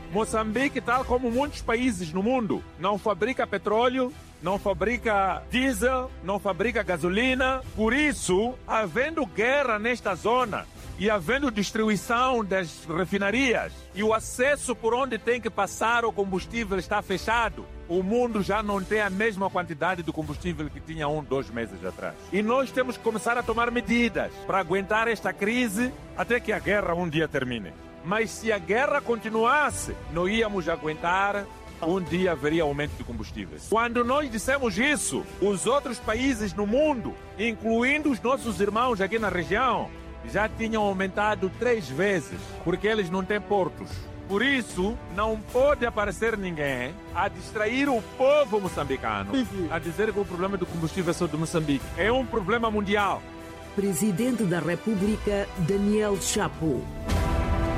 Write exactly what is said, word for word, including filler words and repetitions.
Moçambique, tal como muitos países no mundo, não fabrica petróleo, não fabrica diesel, não fabrica gasolina. Por isso, havendo guerra nesta zona e havendo destruição das refinarias e o acesso por onde tem que passar o combustível está fechado, o mundo já não tem a mesma quantidade de combustível que tinha um, dois meses atrás. E nós temos que começar a tomar medidas para aguentar esta crise até que a guerra um dia termine. Mas se a guerra continuasse, não íamos aguentar. Um dia haveria aumento de combustíveis. Quando nós dissemos isso, os outros países no mundo, incluindo os nossos irmãos aqui na região, já tinham aumentado três vezes, porque eles não têm portos. Por isso, não pode aparecer ninguém a distrair o povo moçambicano, a dizer que o problema do combustível é só do Moçambique. É um problema mundial. Presidente da República, Daniel Chapo.